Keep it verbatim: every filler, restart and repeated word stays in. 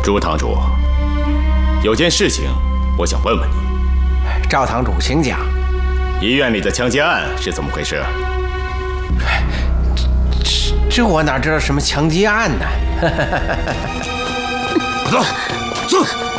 朱堂主，有件事情我想问问你。 赵堂主，请讲。 医院里的枪击案是怎么回事？ 这这我哪知道什么枪击案呢？ 走，走。